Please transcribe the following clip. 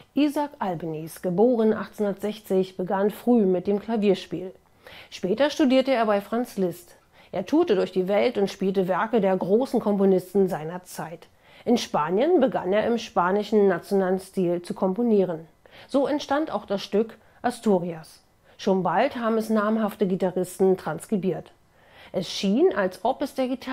Isaac Albeniz, geboren 1860, begann früh mit dem Klavierspiel. Später studierte er bei Franz Liszt. Er tourte durch die Welt und spielte Werke der großen Komponisten seiner Zeit. In Spanien begann er im spanischen nationalen Stil zu komponieren. So entstand auch das Stück Asturias. Schon bald haben es namhafte Gitarristen transkribiert. Es schien, als ob es der